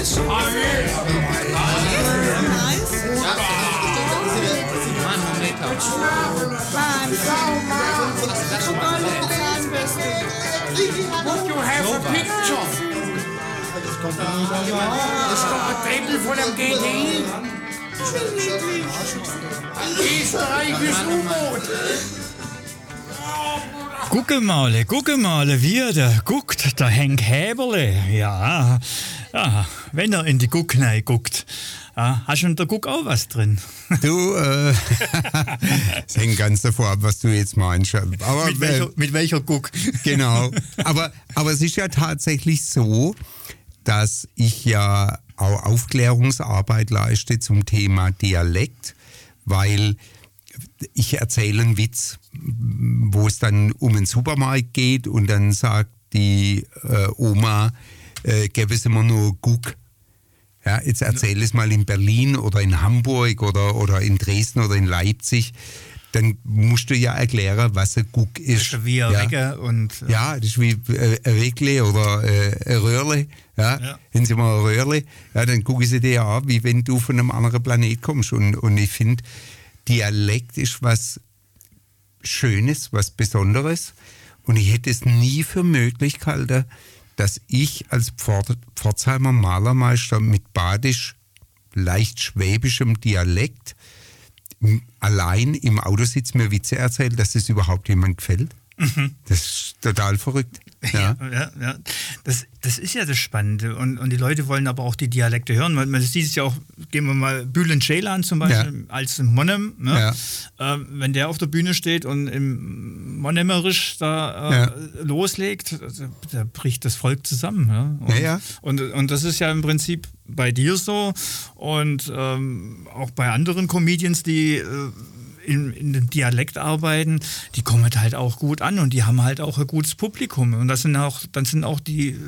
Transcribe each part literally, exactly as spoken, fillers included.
Nice. Would you have a picture? Das ist doch ein Drittel von dem G T I. Österreichisches U-Boot. Gucke mal, gucke mal, wie er da guckt, der Henk Häberle. Ja, ja, wenn er in die Guck rein guckt. Ja, hast du in der Guck auch was drin? Du, äh, es hängt ganz davon ab, was du jetzt meinst. Aber, mit, welcher, äh, mit welcher Guck? Genau. Aber, aber es ist ja tatsächlich so, dass ich ja auch Aufklärungsarbeit leiste zum Thema Dialekt, weil ich erzähle einen Witz, wo es dann um einen Supermarkt geht und dann sagt die äh, Oma, äh, gäbe es immer nur Guck. Ja, jetzt erzähl es mal in Berlin oder in Hamburg oder, oder in Dresden oder in Leipzig. Dann musst du ja erklären, was ein Guck ist. Das ist wie ein ja. Wecker und... Äh ja, das ist wie äh, ein Weckle oder äh, ein Röhrle. Ja. Ja. Wenn sie mal ein Röhrle, ja, dann gucken sie dir an, wie wenn du von einem anderen Planet kommst. Und, und ich finde, Dialekt ist was Schönes, was Besonderes. Und ich hätte es nie für möglich gehalten, dass ich als Pfort, Pforzheimer Malermeister mit badisch, leicht schwäbischem Dialekt allein im Autositz mir Witze erzähle, dass das überhaupt jemand gefällt. Mhm. Das ist total verrückt. Ja, ja, ja, ja. Das, das ist ja das Spannende. Und, und die Leute wollen aber auch die Dialekte hören. Man, man sieht es ja auch, gehen wir mal Bülent Ceylan zum Beispiel, ja. als Monem. Ne? Ja. Ähm, wenn der auf der Bühne steht und im Monemerisch da äh, ja. loslegt, da bricht das Volk zusammen. Ja? Und, ja, ja. Und, und das ist ja im Prinzip bei dir so und ähm, auch bei anderen Comedians, die äh, in, in dem Dialekt arbeiten, die kommen halt auch gut an und die haben halt auch ein gutes Publikum. Und das sind auch, dann sind auch die,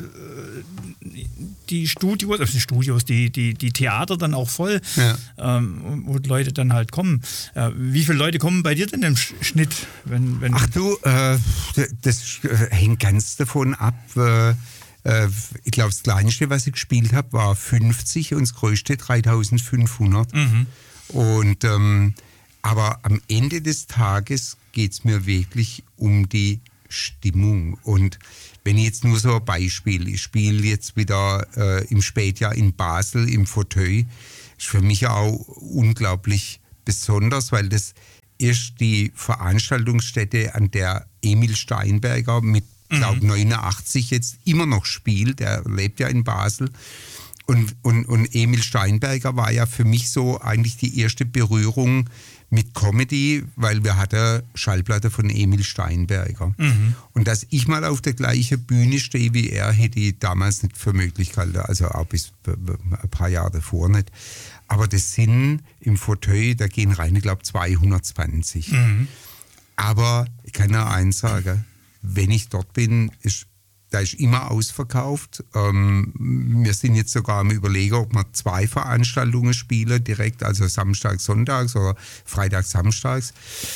die Studios, also die Studios, die, die, die Theater dann auch voll, ja. ähm, wo die Leute dann halt kommen. Äh, wie viele Leute kommen bei dir denn im Schnitt? Wenn, wenn Ach du, äh, das hängt ganz davon ab. Äh, ich glaube, das kleinste, was ich gespielt habe, war fünfzig und das größte dreitausendfünfhundert. Mhm. Und ähm, aber am Ende des Tages geht es mir wirklich um die Stimmung. Und wenn ich jetzt nur so ein Beispiel, ich spiele jetzt wieder äh, im Spätjahr in Basel im Fauteuil, ist für mich auch unglaublich besonders, weil das ist die Veranstaltungsstätte, an der Emil Steinberger mit, glaube mhm. neunundachtzig jetzt immer noch spielt. Der lebt ja in Basel. Und, und, und Emil Steinberger war ja für mich so eigentlich die erste Berührung mit Comedy, weil wir hatten Schallplatte von Emil Steinberger. Mhm. Und dass ich mal auf der gleichen Bühne stehe wie er, hätte ich damals nicht für möglich gehalten, also auch bis ein paar Jahre davor nicht. Aber das sind im Fauteuil, da gehen rein, ich glaube, zweihundertzwanzig. Mhm. Aber ich kann nur eins sagen, wenn ich dort bin, ist da ist immer ausverkauft. Ähm, wir sind jetzt sogar am Überlegen, ob wir zwei Veranstaltungen spielen, direkt, also samstags, sonntags oder freitags, samstags.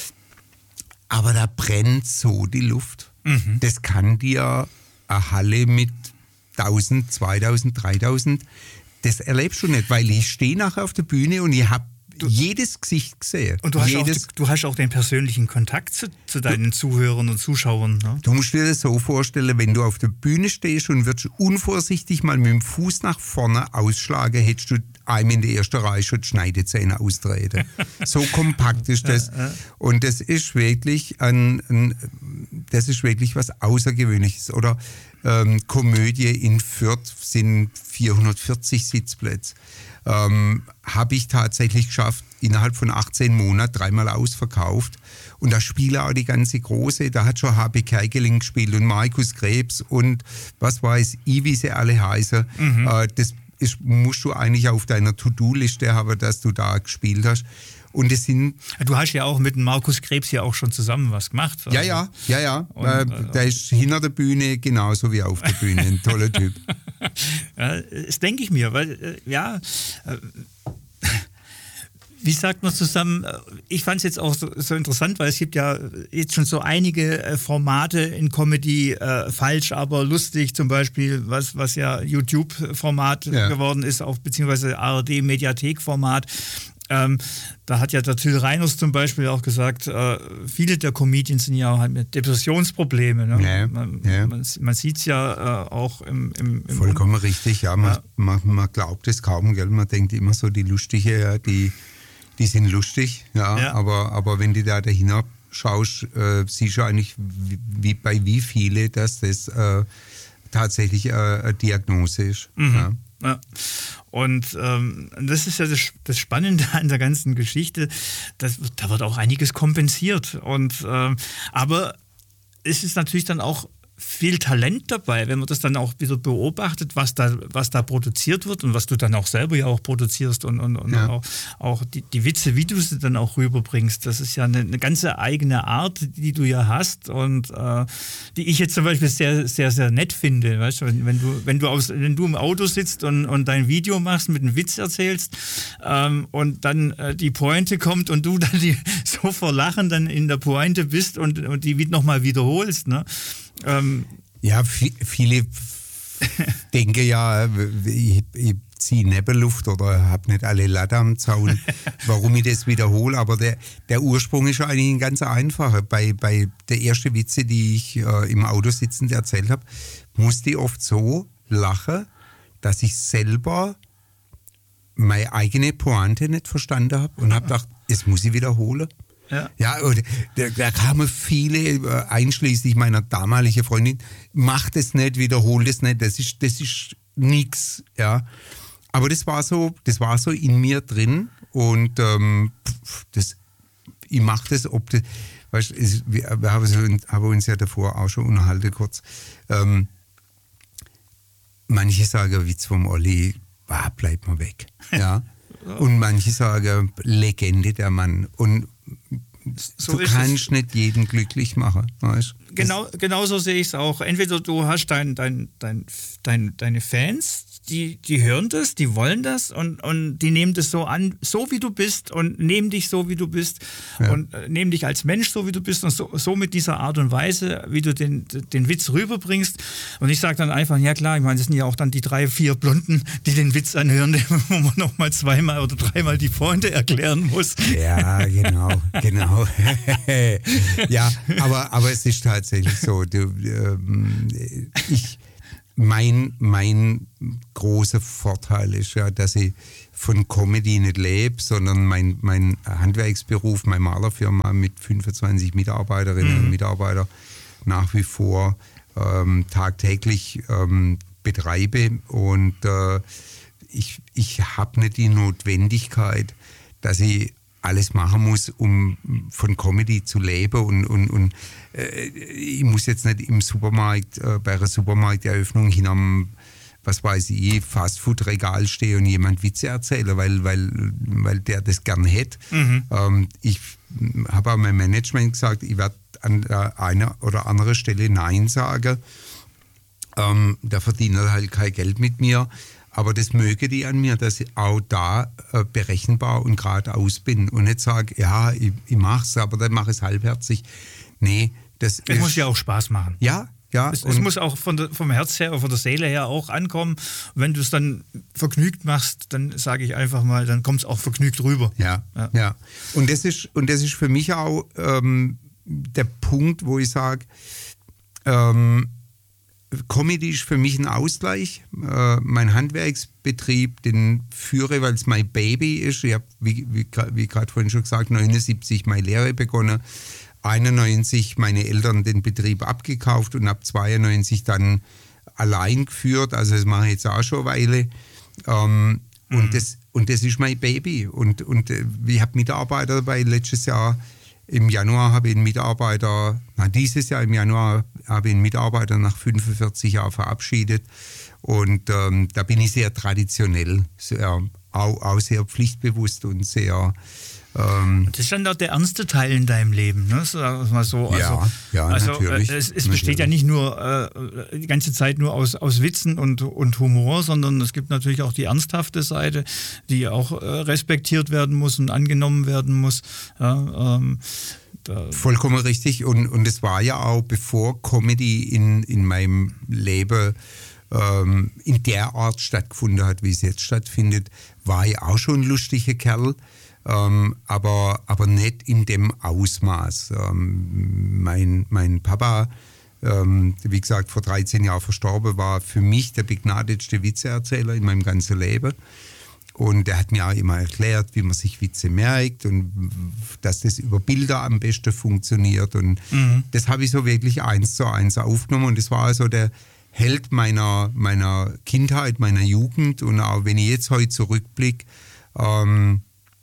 Aber da brennt so die Luft. Mhm. Das kann dir eine Halle mit tausend, zweitausend, dreitausend, das erlebst du nicht, weil ich stehe nachher auf der Bühne und ich habe jedes Gesicht gesehen. Und du hast, jedes, auch, du hast auch den persönlichen Kontakt zu, zu deinen du, Zuhörern und Zuschauern. Ne? Du musst dir das so vorstellen, wenn du auf der Bühne stehst und würdest unvorsichtig mal mit dem Fuß nach vorne ausschlagen, hättest du einem in der ersten Reihe schon die Schneidezähne austreten. So kompakt ist das. Und das ist wirklich ein, ein das ist wirklich was Außergewöhnliches. Oder ähm, Komödie in Fürth sind vierhundertvierzig Sitzplätze. Ähm, habe ich tatsächlich geschafft, innerhalb von achtzehn Monaten dreimal ausverkauft. Und da spiele auch die ganze Große, da hat schon H B Kerkeling gespielt und Markus Krebs und was weiß ich, wie sie alle heißen. Mhm. Äh, das ist, musst du eigentlich auf deiner To-Do-Liste haben, dass du da gespielt hast. Und es sind du hast ja auch mit dem Markus Krebs ja auch schon zusammen was gemacht. Also. Ja, ja, ja, ja. Und, äh, der ist hinter der Bühne genauso wie auf der Bühne. Ein toller Typ. Ja, das denke ich mir, weil, äh, ja, äh, Wie sagt man zusammen, ich fand es jetzt auch so, so interessant, weil es gibt ja jetzt schon so einige äh, Formate in Comedy, äh, falsch, aber lustig zum Beispiel, was, was ja YouTube-Format ja. geworden ist, auch beziehungsweise A R D-Mediathek-Format. Ähm, da hat ja der Till Reiners zum Beispiel auch gesagt, äh, viele der Comedians sind ja halt mit Depressionsproblemen. Ne? Ja, man ja. man, man sieht es ja äh, auch im, im, im Vollkommen richtig, ja. Man, ja. Man, man glaubt es kaum, gell? Man denkt immer so, die Lustige, ja, die, die sind lustig, ja. Ja. Aber, aber wenn du da dahinter schaust, äh, siehst du eigentlich, wie, wie, bei wie viele, dass das äh, tatsächlich äh, eine Diagnose ist. Mhm. Ja. Ja. Und ähm, das ist ja das, das Spannende an der ganzen Geschichte, das, da wird auch einiges kompensiert. Und, ähm, aber es ist natürlich dann auch viel Talent dabei, wenn man das dann auch wieder beobachtet, was da, was da produziert wird und was du dann auch selber ja auch produzierst und, und, und ja. auch, auch die, die Witze, wie du sie dann auch rüberbringst. Das ist ja eine, eine ganze eigene Art, die du ja hast und äh, die ich jetzt zum Beispiel sehr, sehr, sehr nett finde. Weißt du, wenn, wenn du, wenn du aus, wenn du im Auto sitzt und, und dein Video machst, mit einem Witz erzählst ähm, und dann äh, die Pointe kommt und du dann die, so vor Lachen dann in der Pointe bist und, und die nochmal wiederholst, ne? Ähm, ja, viele denken ja, ich, ich ziehe Nebelluft oder habe nicht alle Latte am Zaun, warum ich das wiederhole. Aber der, der Ursprung ist eigentlich ein ganz einfacher. Bei, bei der ersten Witze, die ich äh, im Auto sitzend erzählt habe, musste ich oft so lachen, dass ich selber meine eigene Pointe nicht verstanden habe und habe gedacht, das muss ich wiederholen. Ja, ja und da, da kamen viele, einschließlich meiner damaligen Freundin, mach das nicht, wiederhol das nicht, das ist, das ist nix, ja. Aber das war so, das war so in mir drin und ähm, das, ich mache das, ob das, weißt, es, wir, wir haben, so, haben uns ja davor auch schon unterhalten kurz. Ähm, manche sagen, Witz vom Olli, ah, bleib mal weg, ja. Und manche sagen, Legende der Mann. Und so du kannst nicht jeden glücklich machen. Weißt? Genau, genauso sehe ich es auch. Entweder du hast dein, dein, dein, dein, deine Fans, die, die hören das, die wollen das und, und die nehmen das so an, so wie du bist und nehmen dich so, wie du bist ja. und äh, nehmen dich als Mensch so, wie du bist und so, so mit dieser Art und Weise, wie du den, den Witz rüberbringst. Und ich sage dann einfach, ja klar, ich meine, das sind ja auch dann die drei, vier Blonden, die den Witz anhören, wo man nochmal zweimal oder dreimal die Pointe erklären muss. Ja, genau, genau. Ja, aber, aber es ist tatsächlich so, du, ähm, ich Mein, mein großer Vorteil ist ja, dass ich von Comedy nicht lebe, sondern mein, mein Handwerksberuf, meine Malerfirma mit fünfundzwanzig Mitarbeiterinnen und mhm. Mitarbeitern nach wie vor ähm, tagtäglich ähm, betreibe. Und äh, ich, ich habe nicht die Notwendigkeit, dass ich alles machen muss, um von Comedy zu leben und, und, und äh, ich muss jetzt nicht im Supermarkt, äh, bei einer Supermarkteröffnung hinterm, was weiß ich, Fastfood-Regal stehen und jemand Witze erzählen, weil, weil, weil der das gern hätte. Mhm. Ähm, ich habe auch meinem Management gesagt, ich werde an der einen oder anderen Stelle Nein sagen. Ähm, da verdient er halt kein Geld mit mir. Aber das möge die an mir, dass ich auch da äh, berechenbar und geradeaus bin und nicht sage, ja, ich, ich mache es, aber dann mache ich es halbherzig. Nee, das Es muss ja auch Spaß machen. Ja, ja. Es, es muss auch von der, vom Herz her, von der Seele her auch ankommen. Wenn du es dann vergnügt machst, dann sage ich einfach mal, dann kommt es auch vergnügt rüber. Ja, ja. ja. Und, das ist, und das ist für mich auch ähm, der Punkt, wo ich sage, ähm, Comedy ist für mich ein Ausgleich. Äh, mein Handwerksbetrieb, den führe, weil es mein Baby ist. Ich habe, wie, wie, wie gerade vorhin schon gesagt, neunundsiebzig meine Lehre begonnen, einundneunzig meine Eltern den Betrieb abgekauft und ab zweiundneunzig dann allein geführt. Also das mache ich jetzt auch schon eine Weile. Ähm, mhm. und, das, und das ist mein Baby. Und, und äh, ich habe Mitarbeiter dabei. Letztes Jahr im Januar habe ich einen Mitarbeiter, na, dieses Jahr im Januar habe ich einen Mitarbeiter nach fünfundvierzig Jahren verabschiedet. Und ähm, da bin ich sehr traditionell, sehr auch, auch sehr pflichtbewusst und sehr... Ähm, das ist dann doch der ernste Teil in deinem Leben, ne? Sagen wir mal so. Also, ja, ja, also, natürlich. Es, es besteht natürlich. ja nicht nur äh, die ganze Zeit nur aus, aus Witzen und, und Humor, sondern es gibt natürlich auch die ernsthafte Seite, die auch äh, respektiert werden muss und angenommen werden muss. Ja, ähm, Vollkommen richtig. Und, und es war ja auch, bevor Comedy in, in meinem Leben ähm, in der Art stattgefunden hat, wie es jetzt stattfindet, war ich auch schon ein lustiger Kerl. Ähm, aber, aber nicht in dem Ausmaß. Ähm, mein, mein Papa, ähm, wie gesagt, vor dreizehn Jahren verstorben, war für mich der begnadetste Witzeerzähler in meinem ganzen Leben. Und er hat mir auch immer erklärt, wie man sich Witze merkt und dass das über Bilder am besten funktioniert. Und mhm. das habe ich so wirklich eins zu eins aufgenommen. Und das war also der Held meiner, meiner Kindheit, meiner Jugend. Und auch wenn ich jetzt heute zurückblicke, ähm,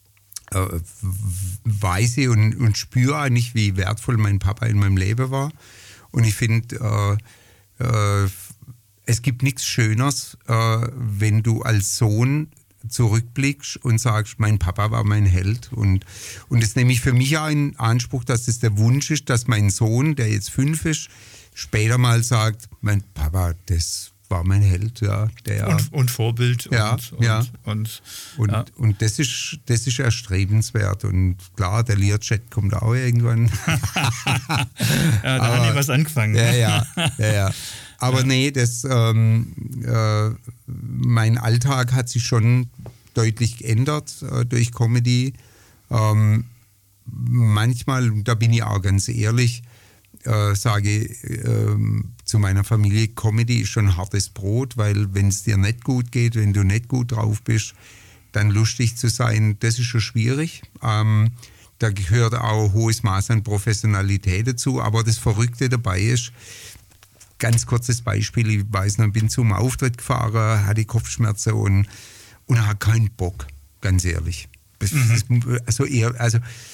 Äh, weiß ich und, und spüre eigentlich, wie wertvoll mein Papa in meinem Leben war. Und ich finde, äh, äh, es gibt nichts Schöneres, äh, wenn du als Sohn zurückblickst und sagst, mein Papa war mein Held. Und, und das nehme ich für mich auch in Anspruch, dass das der Wunsch ist, dass mein Sohn, der jetzt fünf ist, später mal sagt, mein Papa, das war mein Held, ja. Der, und, und Vorbild. Ja, und, und, ja. Und, und, ja. und das ist, das ist erstrebenswert. Und klar, der Learjet kommt auch irgendwann. ja, da haben die was angefangen. Ja, ja, ja, ja. Aber ja. nee, das, ähm, äh, mein Alltag hat sich schon deutlich geändert äh, durch Comedy. Ähm, manchmal, da bin ich auch ganz ehrlich, Äh, sage äh, zu meiner Familie, Comedy ist schon hartes Brot, weil wenn es dir nicht gut geht, wenn du nicht gut drauf bist, dann lustig zu sein, das ist schon schwierig. Ähm, da gehört auch ein hohes Maß an Professionalität dazu, aber das Verrückte dabei ist, ganz kurzes Beispiel, ich weiß noch, bin zum Auftritt gefahren, hatte Kopfschmerzen und, und hatte keinen Bock, ganz ehrlich. Mhm. Also eher, also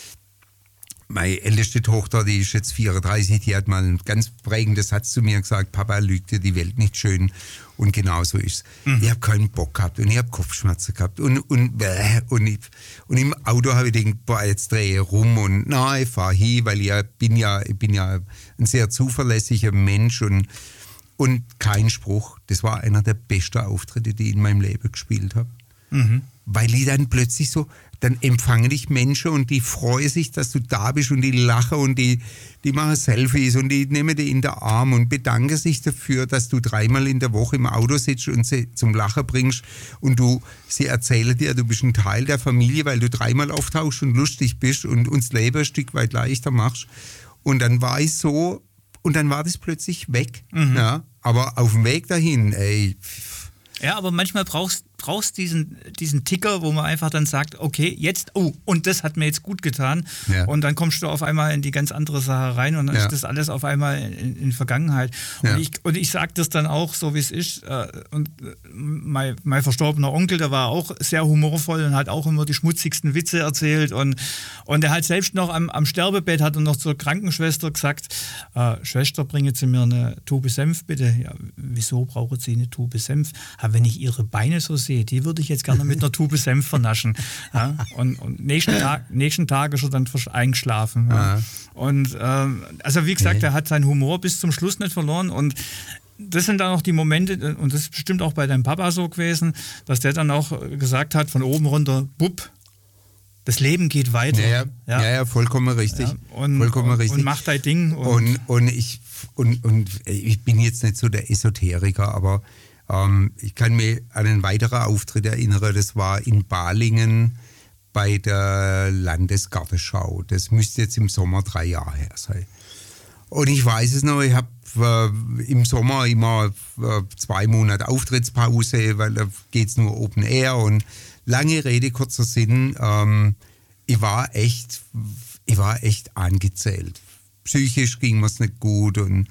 meine älteste Tochter, die ist jetzt vierunddreißig, die hat mal einen ganz prägenden Satz zu mir gesagt, Papa, lügt dir die Welt nicht schön. Und genau so ist es. Mhm. Ich habe keinen Bock gehabt und ich habe Kopfschmerzen gehabt. Und, und, und, ich, und im Auto habe ich gedacht, boah, jetzt drehe ich rum und na, ich fahre hin, weil ich ja, bin, ja, ich bin ja ein sehr zuverlässiger Mensch. Und, und kein Spruch. Das war einer der besten Auftritte, die ich in meinem Leben gespielt habe. Mhm. Weil ich dann plötzlich so, dann empfangen dich Menschen und die freuen sich, dass du da bist und die lachen und die, die machen Selfies und die nehmen dich in den Arm und bedanken sich dafür, dass du dreimal in der Woche im Auto sitzt und sie zum Lachen bringst und du, sie erzählen dir, du bist ein Teil der Familie, weil du dreimal auftauchst und lustig bist und uns Leben ein Stück weit leichter machst. Und dann war ich so, und dann war das plötzlich weg. Mhm. Ja, aber auf dem Weg dahin, ey. Ja, aber manchmal brauchst brauchst diesen, diesen Ticker, wo man einfach dann sagt, okay, jetzt, oh, und das hat mir jetzt gut getan. Ja. Und dann kommst du auf einmal in die ganz andere Sache rein und dann ja. ist das alles auf einmal in, in Vergangenheit. Und ja. ich, und ich sage das dann auch so, wie es ist. Und mein, mein verstorbener Onkel, der war auch sehr humorvoll und hat auch immer die schmutzigsten Witze erzählt. Und, und er hat selbst noch am, am Sterbebett hat er noch zur Krankenschwester gesagt, äh, Schwester, bringen Sie mir eine Tube Senf bitte. Ja, wieso brauchen Sie eine Tube Senf? Aber wenn ich Ihre Beine so sehe, die würde ich jetzt gerne mit einer Tube Senf vernaschen. Ja? Und, und nächsten Tag, nächsten Tag ist er dann eingeschlafen. Ja? Und ähm, also wie gesagt, er hat seinen Humor bis zum Schluss nicht verloren und das sind dann auch die Momente, und das ist bestimmt auch bei deinem Papa so gewesen, dass der dann auch gesagt hat, von oben runter, bupp, das Leben geht weiter. Ja, ja, ja, ja vollkommen richtig. Ja, und, vollkommen und, richtig. Und mach dein Ding. Und, und, und, ich, und, und ich bin jetzt nicht so der Esoteriker, aber ähm, ich kann mich an einen weiteren Auftritt erinnern, das war in Balingen bei der Landesgartenschau. Das müsste jetzt im Sommer drei Jahre her sein. Und ich weiß es noch, ich habe äh, im Sommer immer äh, zwei Monate Auftrittspause, weil da geht es nur Open Air und lange Rede, kurzer Sinn, ähm, ich war echt, ich war echt angezählt. Psychisch ging mir es nicht gut und,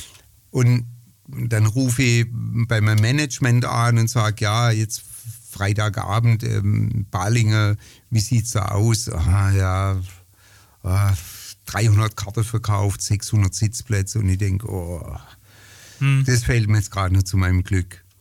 und dann rufe ich bei meinem Management an und sage, ja, jetzt Freitagabend, ähm, Balingen, wie sieht es da aus? Aha, ja, ah, dreihundert Karten verkauft, sechshundert Sitzplätze und ich denke, oh, hm. das fällt mir jetzt gerade noch zu meinem Glück.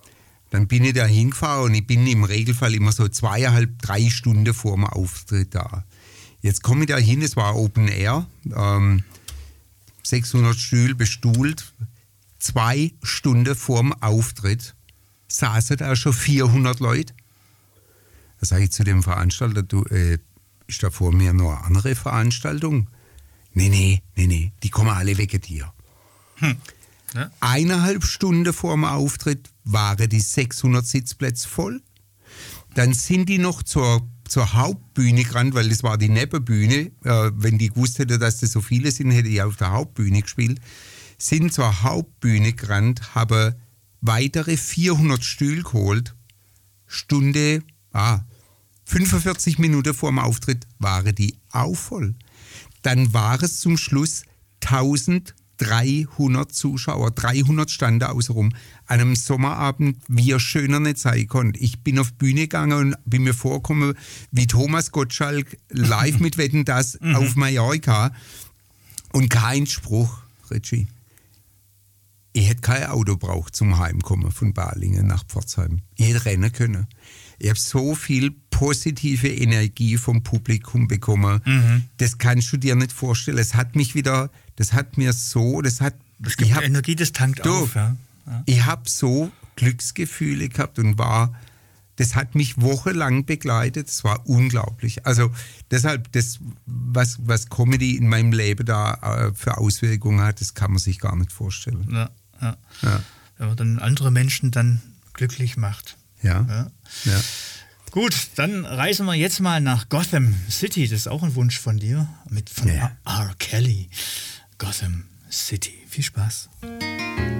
Dann bin ich da hingefahren und ich bin im Regelfall immer so zweieinhalb, drei Stunden vor dem Auftritt da. Jetzt komme ich da hin, es war Open Air, ähm, sechshundert Stühle bestuhlt. Zwei Stunden vor dem Auftritt saßen da schon vierhundert Leute. Da sage ich zu dem Veranstalter, du, äh, ist da vor mir noch eine andere Veranstaltung? Nee, nee, nee, nee, die kommen alle wegen dir. Hm. Ja. Eineinhalb Stunden vor dem Auftritt waren die sechshundert Sitzplätze voll. Dann sind die noch zur, zur Hauptbühne gerannt, weil das war die Nebenbühne. Äh, wenn die gewusst hätten, dass das so viele sind, hätte ich auf der Hauptbühne gespielt. Sind zur Hauptbühne gerannt, haben weitere vierhundert Stühle geholt. Stunde, ah, fünfundvierzig Minuten vor dem Auftritt waren die auch voll. Dann war es zum Schluss dreizehnhundert Zuschauer, dreihundert standen außenrum. An einem Sommerabend, wie er schöner nicht sein konnte. Ich bin auf die Bühne gegangen und bin mir vorgekommen wie Thomas Gottschalk live mit Wetten, das auf Mallorca. Und kein Spruch, Richie. Ich hätte kein Auto braucht zum Heimkommen von Balingen nach Pforzheim. Ich hätte rennen können. Ich habe so viel positive Energie vom Publikum bekommen. Mhm. Das kannst du dir nicht vorstellen. Es hat mich wieder, das hat mir so, das hat... Es gibt hab, Energie, das tankt du, auf. Ja. Ja. Ich habe so Glücksgefühle gehabt und war, das hat mich wochenlang begleitet. Das war unglaublich. Also deshalb, das, was, was Comedy in meinem Leben da äh, für Auswirkungen hat, das kann man sich gar nicht vorstellen. Ja, ja. Ja. Wenn man dann andere Menschen dann glücklich macht. Ja. Ja. Ja. Gut, dann reisen wir jetzt mal nach Gotham City. Das ist auch ein Wunsch von dir. Mit von ja. R. Kelly. Gotham City. Viel Spaß.